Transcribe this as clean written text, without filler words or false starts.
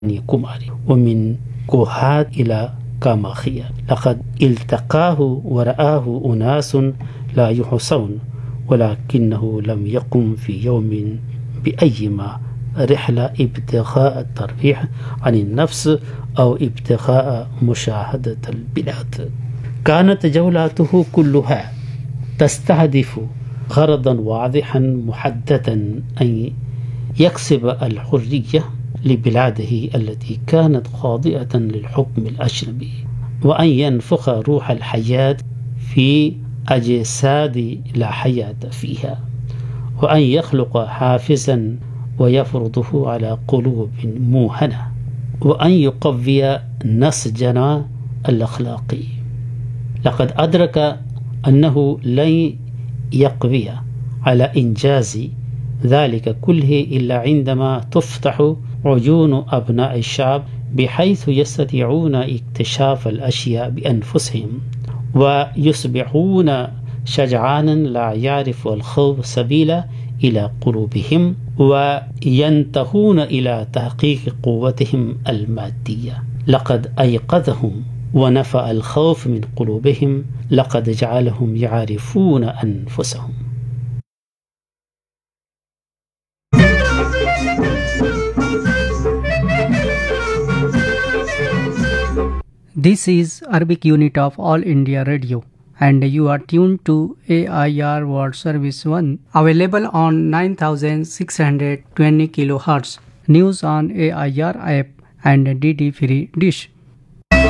كماري ومن كوهات إلى كاماخية. لقد التقاه ورآه أناس لا يحصون، ولكنه لم يقم في يوم بأيما رحلة ابتغاء الترفيه عن النفس أو ابتغاء مشاهدة البلاد. كانت جولاته كلها تستهدف غرضا واضحا محددا، أن يكسب الحرية لبلاده التي كانت خاضعة للحكم الأجنبي، وأن ينفخ روح الحياة في أجساد لا حياة فيها، وأن يخلق حافزا ويفرضه على قلوب موهنة، وأن يقوي نسجنا الأخلاقي. لقد أدرك أنه لن يقوي على إنجاز ذلك كله إلا عندما تفتح عيون أبناء الشعب بحيث يستطيعون اكتشاف الأشياء بأنفسهم، ويصبحون شجعانا لا يعرف الخوف سبيلا إلى قلوبهم، وينتهون إلى تحقيق قوتهم المادية. لقد أيقظهم ونفى الخوف من قلوبهم، لقد جعلهم يعرفون أنفسهم. This is Arabic unit of All India Radio, and you are tuned to AIR World Service 1, available on 9620 kHz. News on AIR app and DD free dish.